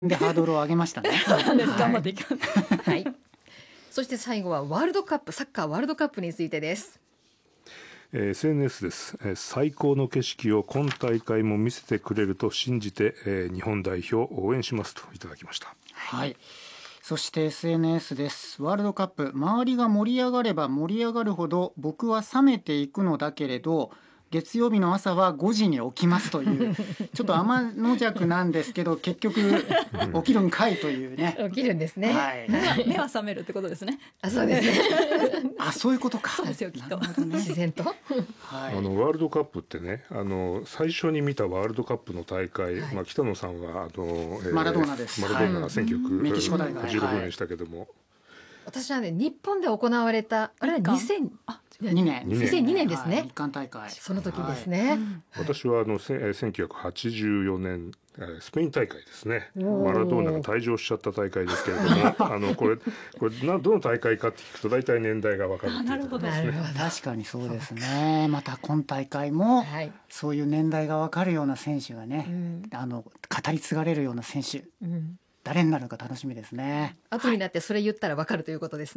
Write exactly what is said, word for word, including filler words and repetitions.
でハードルを上げましたね。 そうです、頑張っていきます。 はい。そして最後はワールドカップ、サッカーワールドカップについてです。 えー、エスエヌエス です、えー、最高の景色を今大会も見せてくれると信じて、えー、日本代表を応援しますといただきました。 はい。そして エスエヌエス です。ワールドカップ、周りが盛り上がれば盛り上がるほど僕は冷めていくのだけれど、月曜日の朝はごじに起きますというちょっと天の弱なんですけど結局起きるんかいというね。 起きるんですね。 はい、 目は目は覚めるってことですね。 あ、そうですね。 あ、そういうことか。 そうですよ、きっと。 なるほどね。 自然と。 はい、 あのワールドカップってね、あの最初に見たワールドカップの大会、はい、まあ、北野さんはあの、えー、 マラドーナです。 マラドーナがせんきゅうひゃくはちじゅうろくねんでしたけども、はい、 私はね、日本で行われたあれはにせんにねんにせんにねんですね、 はい、日韓大会その時ですね、はい、 私はあのせんきゅうひゃくはちじゅうよねんスペイン大会ですね。マラドーナが退場しちゃった大会ですけれどもあのこれこれなどの大会かって聞くと大体年代が分かるっていうことですね。 確かにそうですね。また今大会もそういう年代が分かるような選手がね、はい、あの語り継がれるような選手、うん、誰になるか楽しみですね。 後になってそれ言ったら分かるということですね。